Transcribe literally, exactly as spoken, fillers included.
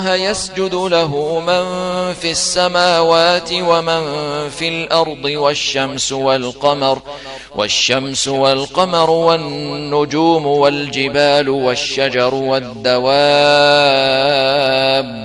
يسجد له من في السماوات ومن في الأرض والشمس والقمر والشمس والقمر والنجوم والجبال والشجر والدواب